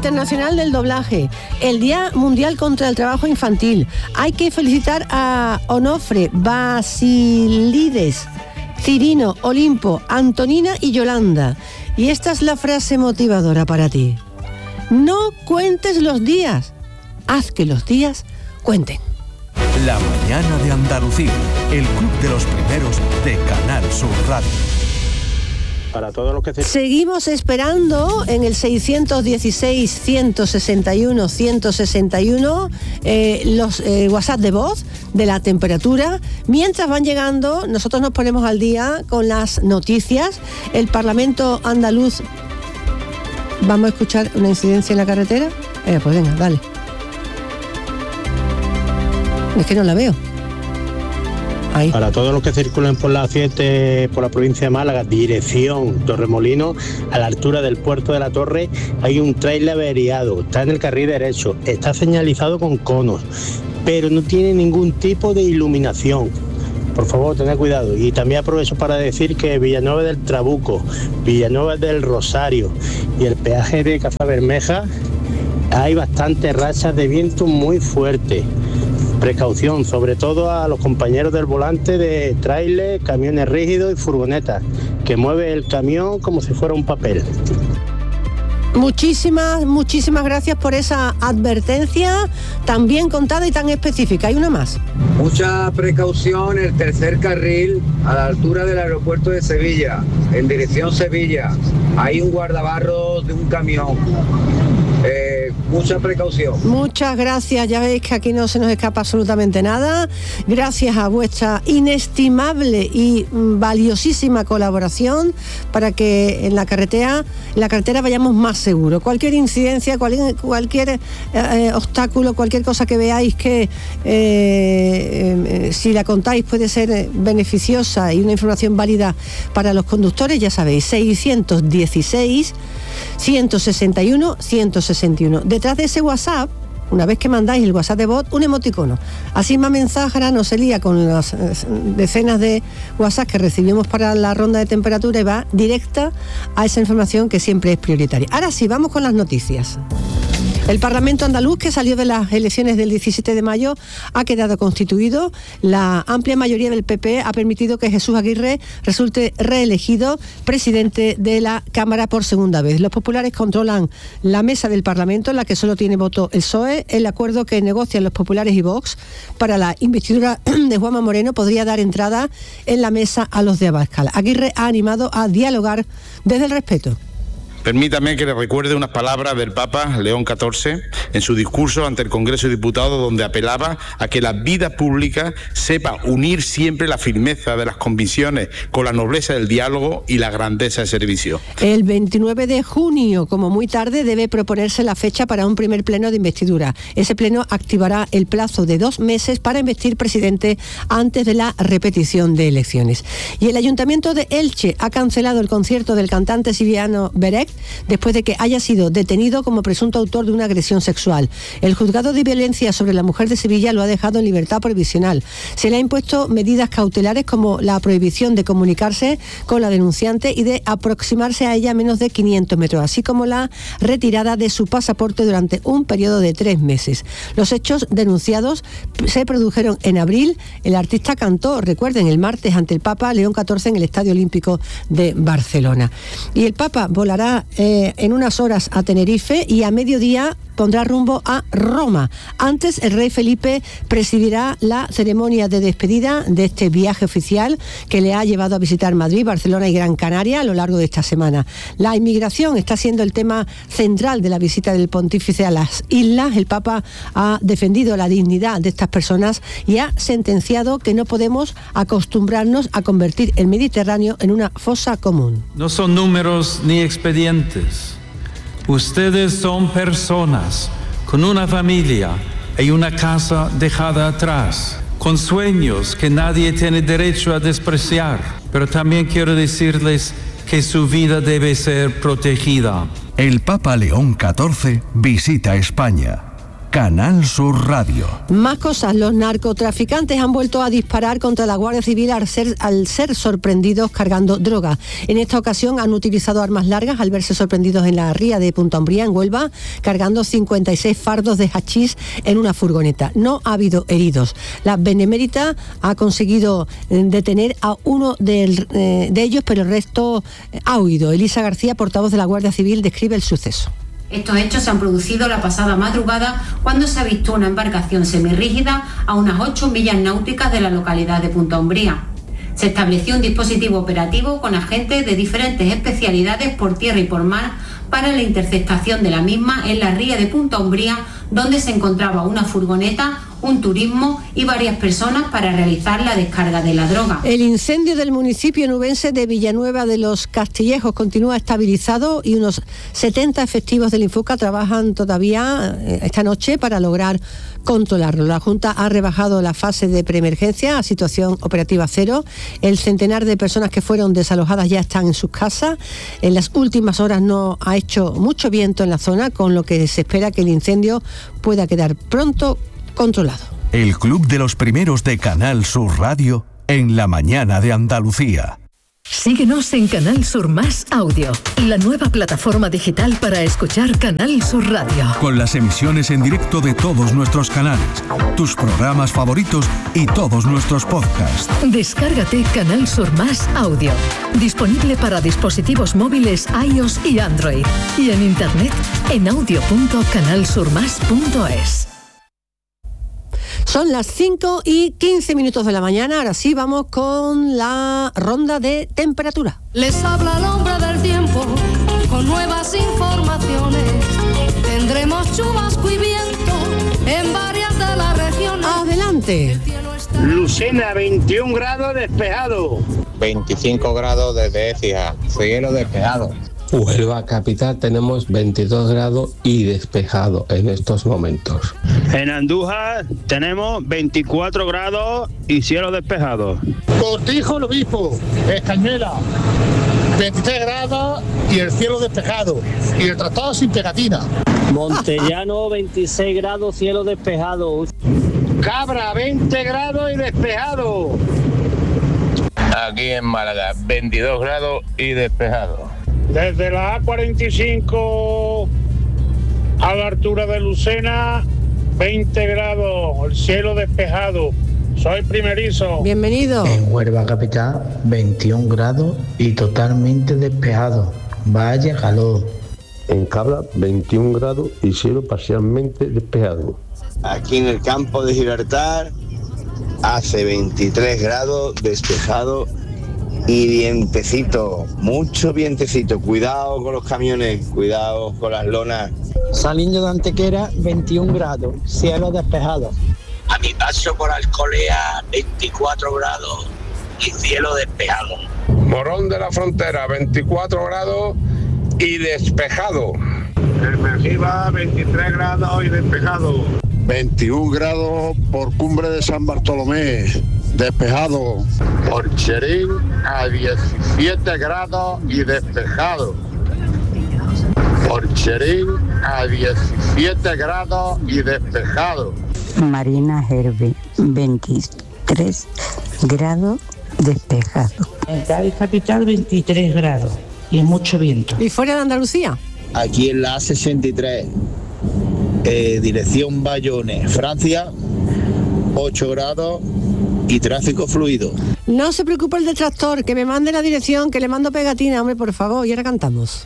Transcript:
Internacional del Doblaje, el Día Mundial contra el Trabajo Infantil. Hay que felicitar a Onofre, Basilides, Cirino, Olimpo, Antonina y Yolanda. Y esta es la frase motivadora para ti. No cuentes los días, haz que los días cuenten. La mañana de Andalucía, el club de los primeros de Canal Sur Radio. Para todos los que Seguimos esperando en el 616-161-161 los WhatsApp de voz de la temperatura. Mientras van llegando, nosotros nos ponemos al día con las noticias. El Parlamento andaluz... ¿Vamos a escuchar una incidencia en la carretera? Pues venga, dale. Es que no la veo. Ahí. Para todos los que circulen por la 7, por la provincia de Málaga, dirección Torremolinos, a la altura del puerto de la Torre, hay un tráiler averiado, está en el carril derecho, está señalizado con conos, pero no tiene ningún tipo de iluminación. Por favor, tened cuidado. Y también aprovecho para decir que Villanueva del Trabuco, Villanueva del Rosario y el peaje de Cazabermeja hay bastantes rachas de viento muy fuertes. Precaución, sobre todo a los compañeros del volante de tráiler, camiones rígidos y furgonetas, que mueve el camión como si fuera un papel. Muchísimas gracias por esa advertencia tan bien contada y tan específica. Hay una más. Mucha precaución, el tercer carril a la altura del aeropuerto de Sevilla, en dirección Sevilla. Hay un guardabarros de un camión. Mucha precaución. Muchas gracias, ya veis que aquí no se nos escapa absolutamente nada. Gracias a vuestra inestimable y valiosísima colaboración para que en la carretera vayamos más seguros. Cualquier incidencia, cualquier obstáculo, cualquier cosa que veáis que si la contáis puede ser beneficiosa y una información válida para los conductores, ya sabéis, 616 161 161. Detrás de ese WhatsApp, una vez que mandáis el WhatsApp de voz, un emoticono. Así más mensajera no se lía con las decenas de WhatsApp que recibimos para la ronda de temperatura y va directa a esa información que siempre es prioritaria. Ahora sí, vamos con las noticias. El Parlamento andaluz, que salió de las elecciones del 17 de mayo, ha quedado constituido. La amplia mayoría del PP ha permitido que Jesús Aguirre resulte reelegido presidente de la Cámara por segunda vez. Los populares controlan la mesa del Parlamento, en la que solo tiene voto el PSOE. El acuerdo que negocian los populares y Vox para la investidura de Juanma Moreno podría dar entrada en la mesa a los de Abascal. Aguirre ha animado a dialogar desde el respeto. Permítame que le recuerde unas palabras del Papa León XIV en su discurso ante el Congreso de Diputados, donde apelaba a que la vida pública sepa unir siempre la firmeza de las convicciones con la nobleza del diálogo y la grandeza del servicio. El 29 de junio, como muy tarde, debe proponerse la fecha para un primer pleno de investidura. Ese pleno activará el plazo de 2 meses para investir presidente antes de la repetición de elecciones. Y el Ayuntamiento de Elche ha cancelado el concierto del cantante sevillano Berek después de que haya sido detenido como presunto autor de una agresión sexual. El juzgado de violencia sobre la mujer de Sevilla lo ha dejado en libertad provisional. Se le ha impuesto medidas cautelares como la prohibición de comunicarse con la denunciante y de aproximarse a ella a menos de 500 metros, así como la retirada de su pasaporte durante un periodo de 3 meses. Los hechos denunciados se produjeron en abril. El artista cantó, recuerden, el martes ante el Papa León XIV en el Estadio Olímpico de Barcelona. Y el Papa volará en unas horas a Tenerife y a mediodía pondrá rumbo a Roma. Antes, el rey Felipe presidirá la ceremonia de despedida de este viaje oficial que le ha llevado a visitar Madrid, Barcelona y Gran Canaria a lo largo de esta semana. La inmigración está siendo el tema central de la visita del pontífice a las islas. El Papa ha defendido la dignidad de estas personas y ha sentenciado que no podemos acostumbrarnos a convertir el Mediterráneo en una fosa común. No son números ni expedientes. Ustedes son personas con una familia y una casa dejada atrás, con sueños que nadie tiene derecho a despreciar. Pero también quiero decirles que su vida debe ser protegida. El Papa León XIV visita España. Canal Sur Radio. Más cosas, los narcotraficantes han vuelto a disparar contra la Guardia Civil al ser sorprendidos cargando droga. En esta ocasión han utilizado armas largas al verse sorprendidos en la ría de Punta Umbría, en Huelva, cargando 56 fardos de hachís en una furgoneta. No ha habido heridos. La Benemérita ha conseguido detener a uno de ellos, pero el resto ha huido. Elisa García, portavoz de la Guardia Civil, describe el suceso. Estos hechos se han producido la pasada madrugada cuando se avistó una embarcación semirrígida a unas 8 millas náuticas de la localidad de Punta Umbría. Se estableció un dispositivo operativo con agentes de diferentes especialidades por tierra y por mar para la interceptación de la misma en la ría de Punta Umbría, donde se encontraba una furgoneta, un turismo y varias personas para realizar la descarga de la droga. El incendio del municipio nubense de Villanueva de los Castillejos continúa estabilizado y unos 70 efectivos del Infoca trabajan todavía esta noche para lograr controlarlo. La Junta ha rebajado la fase de preemergencia a situación operativa cero. El centenar de personas que fueron desalojadas ya están en sus casas. En las últimas horas no ha hecho mucho viento en la zona, con lo que se espera que el incendio pueda quedar pronto controlado. El Club de los Primeros de Canal Sur Radio en la mañana de Andalucía. Síguenos en Canal Sur Más Audio, la nueva plataforma digital para escuchar Canal Sur Radio. Con las emisiones en directo de todos nuestros canales, tus programas favoritos y todos nuestros podcasts. Descárgate Canal Sur Más Audio, disponible para dispositivos móviles iOS y Android, y en internet en audio.canalsurmas.es. Son las 5:15 de la mañana. Ahora sí, vamos con la ronda de temperatura. Les habla el hombre del tiempo con nuevas informaciones. Tendremos chubasco y viento en varias de las regiones. Adelante. Lucena, 21 grados despejado. 25 grados desde Écija, cielo despejado. Huelva capital tenemos 22 grados y despejado en estos momentos. En Andújar tenemos 24 grados y cielo despejado. Cortijo, lo mismo. Escañuela, 23 grados y el cielo despejado. Y el tratado sin pegatina. Montellano, 26 grados, cielo despejado. Cabra, 20 grados y despejado. Aquí en Málaga, 22 grados y despejado. Desde la A45 a la altura de Lucena, 20 grados, el cielo despejado. Soy primerizo. Bienvenido. En Huelva capital, 21 grados y totalmente despejado. Vaya calor. En Cabra, 21 grados y cielo parcialmente despejado. Aquí en el campo de Gibraltar hace 23 grados despejado y vientecito, mucho vientecito. Cuidado con los camiones, cuidado con las lonas. Saliendo de Antequera, 21 grados, cielo despejado. A mi paso por Alcolea, 24 grados y cielo despejado. Morón de la Frontera, 24 grados y despejado. En Mejiva, 23 grados y despejado. 21 grados por Cumbre de San Bartolomé, despejado. Por Cherín a 17 grados y despejado. Por Cherín a 17 grados y despejado. Marina Herbe, 23 grados despejado. En Cádiz capital, 23 grados y mucho viento. ¿Y fuera de Andalucía? Aquí en la A63, dirección Bayonne, Francia, 8 grados y tráfico fluido. No se preocupe el detractor, que me mande la dirección, que le mando pegatina, hombre, por favor, y ahora cantamos.